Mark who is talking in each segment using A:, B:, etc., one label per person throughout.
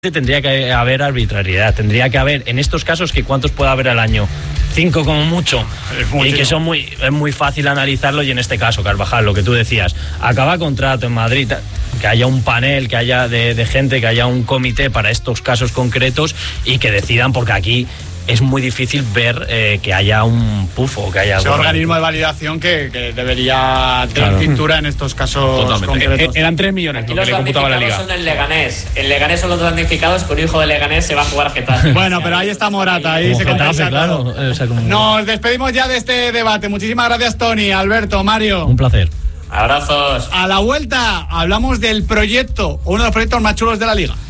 A: Tendría que haber arbitrariedad, tendría que haber, en estos casos, que ¿cuántos puede haber al año? 5 como mucho, y que son es muy fácil analizarlo. Y en este caso, Carvajal, lo que tú decías, acaba contrato en Madrid, que haya un panel, que haya de gente, que haya un comité para estos casos concretos y que decidan, porque aquí es muy difícil ver que haya un pufo, que haya
B: ese organismo de validación que debería tener cintura en estos casos concretos.
C: Eran 3 millones
D: aquí
C: lo que le computaba la Liga.
D: Son el Leganés. El Leganés son los damnificados, que un hijo de Leganés se va a jugar a Getafe.
B: Bueno, pero ahí está Morata, ahí se compensa todo.
A: O sea, como...
B: Nos despedimos ya de este debate. Muchísimas gracias, Tony, Alberto, Mario.
A: Un placer.
D: Abrazos.
B: A la vuelta hablamos del proyecto, uno de los proyectos más chulos de la Liga.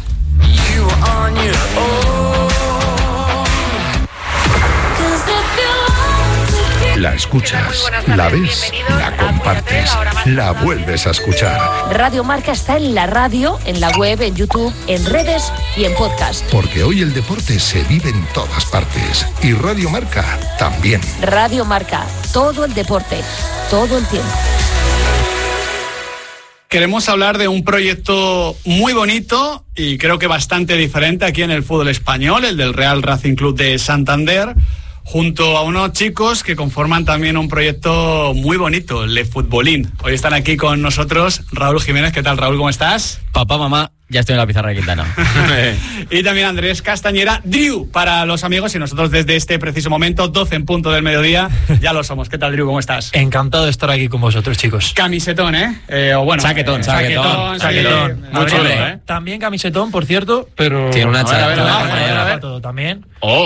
E: La escuchas, la ves, la compartes, la vuelves a escuchar.
F: Radio Marca está en la radio, en la web, en YouTube, en redes y en podcast.
E: Porque hoy el deporte se vive en todas partes. Y Radio Marca también.
F: Radio Marca, todo el deporte, todo el tiempo.
B: Queremos hablar de un proyecto muy bonito y creo que bastante diferente aquí en el fútbol español, el del Real Racing Club de Santander, junto a unos chicos que conforman también un proyecto muy bonito, Le Futbolín. Hoy están aquí con nosotros Raúl Jiménez. ¿Qué tal, Raúl? ¿Cómo estás?
G: Papá, mamá, ya estoy en la pizarra de Quintana.
B: Y también Andrés Castañera, Drew para los amigos, y nosotros desde este preciso momento, 12 en punto del mediodía, ya lo somos. ¿Qué tal, Drew? ¿Cómo estás?
H: Encantado de estar aquí con vosotros, chicos.
B: Camisetón, o bueno,
G: Chaquetón.
H: Muy chulo, También camisetón, por cierto, pero...
G: Tiene una
H: chaqueta. Todo también.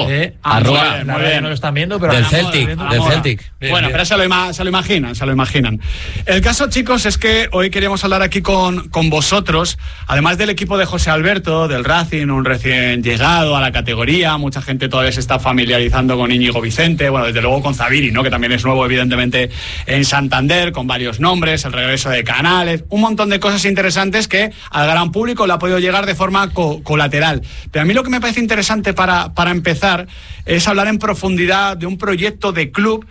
G: Arroba.
B: Muy bien.
H: No lo están viendo, pero...
G: Del Celtic.
B: Bueno, pero se lo imaginan. El caso, chicos, es que hoy queríamos hablar aquí con vosotros, además del equipo de José Alberto, del Racing, un recién llegado a la categoría. Mucha gente todavía se está familiarizando con Íñigo Vicente, bueno, desde luego con Zaviri, ¿no?, que también es nuevo, evidentemente, en Santander, con varios nombres, el regreso de Canales, un montón de cosas interesantes que al gran público le ha podido llegar de forma colateral. Pero a mí lo que me parece interesante para empezar es hablar en profundidad de un proyecto de club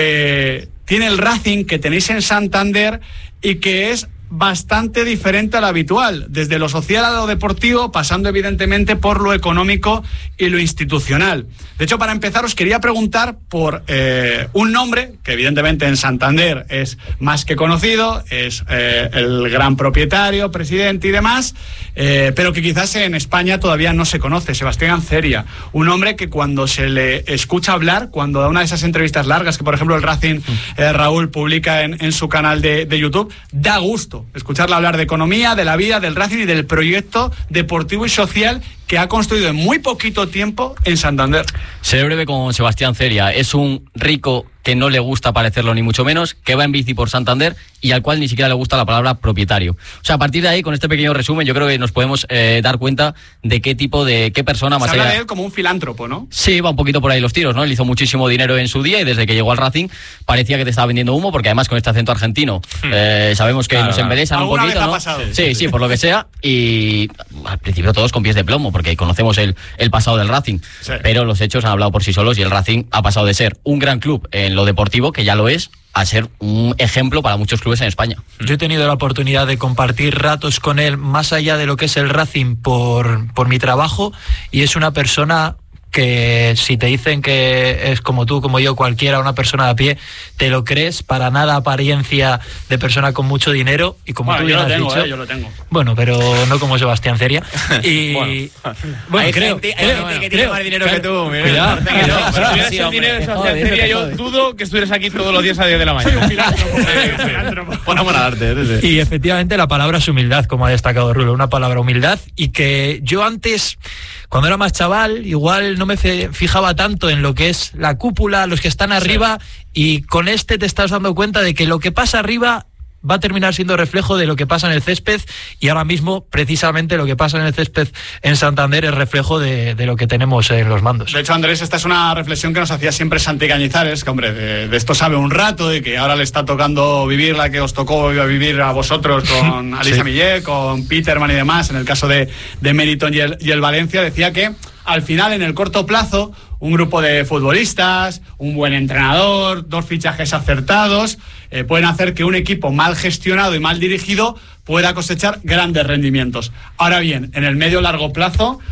B: que tiene el Racing, que tenéis en Santander, y que es bastante diferente al habitual, desde lo social a lo deportivo, pasando evidentemente por lo económico y lo institucional. De hecho, para empezar, os quería preguntar por un nombre que evidentemente en Santander es más que conocido, es el gran propietario, presidente y demás, pero que quizás en España todavía no se conoce, Sebastián Anceria, un hombre que cuando se le escucha hablar, cuando da una de esas entrevistas largas que por ejemplo el Racing, Raúl, publica en su canal de YouTube, da gusto escucharle hablar de economía, de la vida, del Racing y del proyecto deportivo y social que ha construido en muy poquito tiempo en Santander.
G: Seré breve con Sebastián Ceria. Es un rico que no le gusta parecerlo ni mucho menos, que va en bici por Santander y al cual ni siquiera le gusta la palabra propietario. O sea, a partir de ahí, con este pequeño resumen, yo creo que nos podemos dar cuenta de qué persona más allá...
B: Se habla de él como un filántropo, ¿no?
G: Sí, va un poquito por ahí los tiros, ¿no? Él hizo muchísimo dinero en su día y desde que llegó al Racing parecía que te estaba vendiendo humo, porque además con este acento argentino sabemos que nos embelesan un poquito, ¿no? Sí, por lo que sea, y al principio todos con pies de plomo, porque conocemos el pasado del Racing, pero los hechos han hablado por sí solos y el Racing ha pasado de ser un gran club en lo deportivo, que ya lo es, a ser un ejemplo para muchos clubes en España.
H: Yo he tenido la oportunidad de compartir ratos con él más allá de lo que es el Racing por mi trabajo, y es una persona que si te dicen que es como tú, como yo, cualquiera, una persona de a pie, te lo crees, para nada apariencia de persona con mucho dinero, y como tú bien has dicho,
B: yo lo tengo.
H: Bueno, pero no como Sebastián Ceria. Y bueno, creo
C: que tiene más dinero que tú. Cuidado. Si tuvieras el dinero de Sebastián Ceria, yo dudo que estuvieras aquí todos los días a 10 de la mañana.
B: Bueno, para darte.
H: Y efectivamente la palabra es humildad, como ha destacado Rulo, una palabra humildad, y que yo antes, cuando era más chaval, igual no me fijaba tanto en lo que es la cúpula, los que están arriba, y con este te estás dando cuenta de que lo que pasa arriba va a terminar siendo reflejo de lo que pasa en el césped, y ahora mismo precisamente lo que pasa en el césped en Santander es reflejo de lo que tenemos en los mandos.
B: De hecho, Andrés, esta es una reflexión que nos hacía siempre Santi Cañizares, que hombre, de esto sabe un rato, y que ahora le está tocando vivir la que os tocó vivir a vosotros con Alisa Millet, con Peterman y demás, en el caso de Meriton y el Valencia. Decía que al final, en el corto plazo, un grupo de futbolistas, un buen entrenador, 2 fichajes acertados, pueden hacer que un equipo mal gestionado y mal dirigido pueda cosechar grandes rendimientos. Ahora bien, en el medio largo plazo